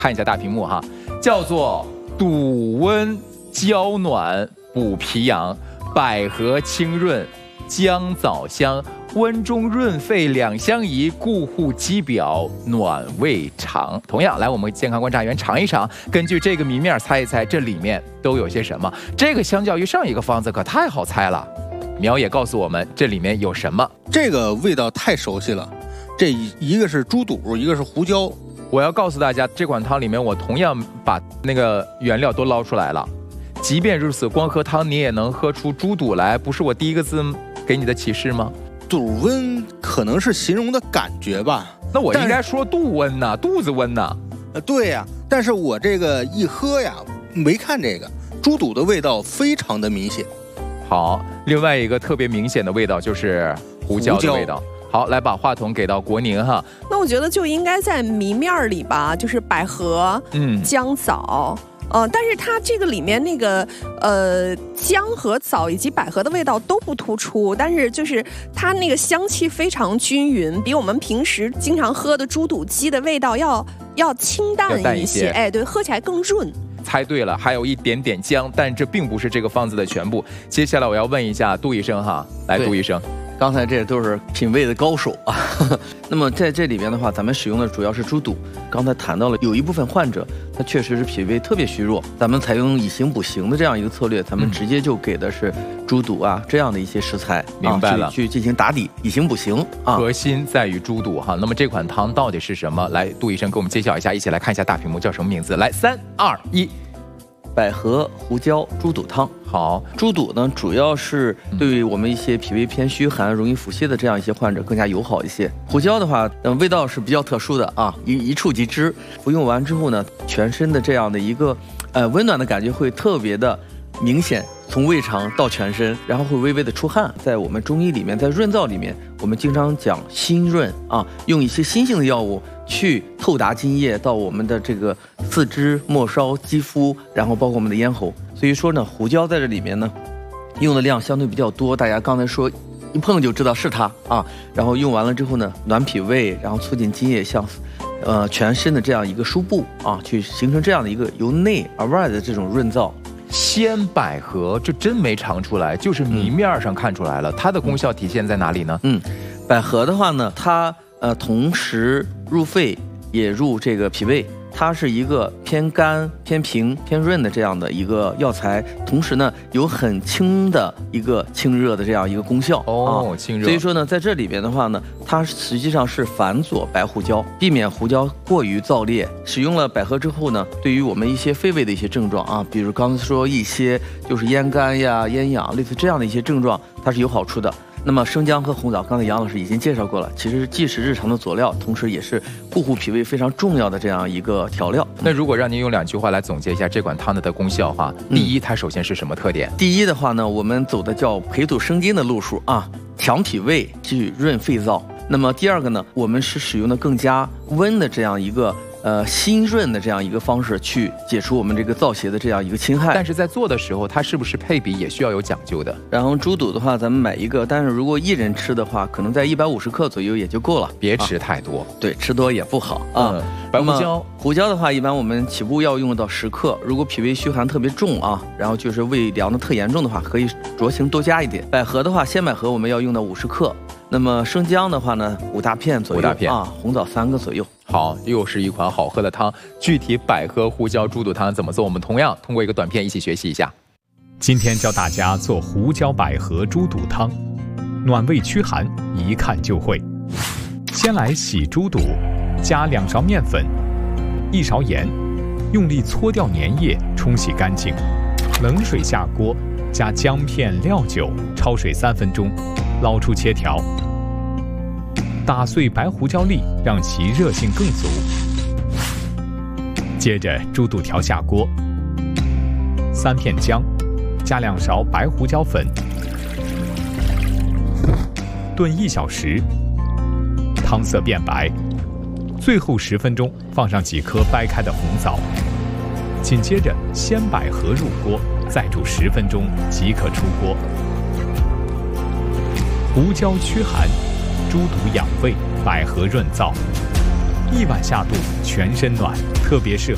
看一下大屏幕哈，叫做笃温胶暖补脾阳，百合清润，姜枣香，温中润肺两相宜，固护肌表，暖胃肠。同样，来我们健康观察员尝一尝，根据这个谜面猜一猜这里面都有些什么。这个相较于上一个方子可太好猜了。苗也告诉我们这里面有什么。 这个味道太熟悉了，这一个是猪肚，一个是胡椒。 我要告诉大家，这款汤里面我同样把那个原料都捞出来了。即便如此，光喝汤你也能喝出猪肚来，不是我第一个字给你的启示吗？ 肚温可能是形容的感觉吧。 那我应该说肚温呐，肚子温呐。 对呀，但是我这个一喝呀，没看这个猪肚的味道非常的明显。 好，另外一个特别明显的味道就是胡椒的味道。好，来把话筒给到国宁哈。 那我觉得就应该在谜面里吧，就是百合、姜枣。但是它这个里面那个姜和枣以及百合的味道都不突出，但是就是它那个香气非常均匀，比我们平时经常喝的猪肚鸡的味道要清淡一些。哎，对，喝起来更润。 猜对了，还有一点点姜，但这并不是这个方子的全部。接下来我要问一下杜医生哈，来，杜医生。 刚才这都是品味的高手啊。那么在这里边的话，咱们使用的主要是猪肚。刚才谈到了有一部分患者，他确实是脾胃特别虚弱，咱们采用以形补形的这样一个策略，咱们直接就给的是猪肚啊这样的一些食材， 明白了， 去进行打底，以形补形啊。 核心在于猪肚哈。那么这款汤到底是什么？来，杜医生给我们揭晓一下，一起来看一下大屏幕叫什么名字？来，3、2、1。 百合胡椒猪肚汤。 好， 猪肚呢，主要是对于我们一些脾胃偏虚寒、容易腹泻的这样一些患者更加友好一些。胡椒的话，味道是比较特殊的啊，一触即知。服用完之后呢，全身的这样的一个温暖的感觉会特别的明显，从胃肠到全身，然后会微微的出汗。在我们中医里面，在润燥里面，我们经常讲辛润啊，用一些辛性的药物去透达津液到我们的这个四肢、末梢、肌肤，然后包括我们的咽喉。所以说呢，胡椒在这里面呢，用的量相对比较多。大家刚才说一碰就知道是它啊。然后用完了之后呢，暖脾胃，然后促进津液向全身的这样一个输布啊，去形成这样的一个由内而外的这种润燥。 鲜百合，这真没尝出来，就是谜面上看出来了。它的功效体现在哪里呢？ 百合的话呢，它同时入肺也入这个脾胃，它是一个偏甘、偏平、偏润的这样的一个药材，同时呢有很轻的一个清热的这样一个功效清热。 所以说呢，在这里边的话呢，它实际上是反佐白胡椒，避免胡椒过于燥烈。使用了百合之后呢，对于我们一些肺胃的一些症状啊，比如刚才说一些就是咽干呀、咽痒类似这样的一些症状，它是有好处的。那么生姜和红枣，刚才杨老师已经介绍过了，其实既是日常的佐料，同时也是固护脾胃非常重要的这样一个调料。 那如果让您用2句话来总结一下这款汤的功效的话，第一，它首先是什么特点？ 第一的话呢，我们走的叫培土生金的路数啊，强脾胃，去润肺燥。那么第二个呢，我们是使用的更加温的这样一个辛润的这样一个方式去解除我们这个燥邪的这样一个侵害。 但是在做的时候，它是不是配比也需要有讲究的？ 然后猪肚的话，咱们买一个，但是如果一人吃的话，可能在150克左右也就够了， 别吃太多。 对，吃多也不好啊。 白胡椒， 胡椒的话，一般我们起步要用到10克。如果脾胃虚寒特别重啊，然后就是胃凉的特严重的话，可以酌情多加一点。百合的话，鲜百合我们要用到50克。那么生姜的话呢，5大片左右，5大片啊，红枣3个左右。 好，又是一款好喝的汤。具体百合胡椒猪肚汤怎么做，我们同样通过一个短片一起学习一下。 今天教大家做胡椒百合猪肚汤，暖胃驱寒，一看就会。先来洗猪肚，加2勺面粉，1勺盐，用力搓掉粘液，冲洗干净。冷水下锅，加姜片、料酒，焯水3分钟，捞出切条。打碎白胡椒粒，让其热性更足。接着猪肚条下锅，3片姜，加2勺白胡椒粉，炖1小时，汤色变白。最后10分钟放上几颗掰开的红枣，紧接着鲜百合入锅，再煮10分钟即可出锅。胡椒驱寒，猪肚养胃，百合润燥，1碗下肚，全身暖，特别适合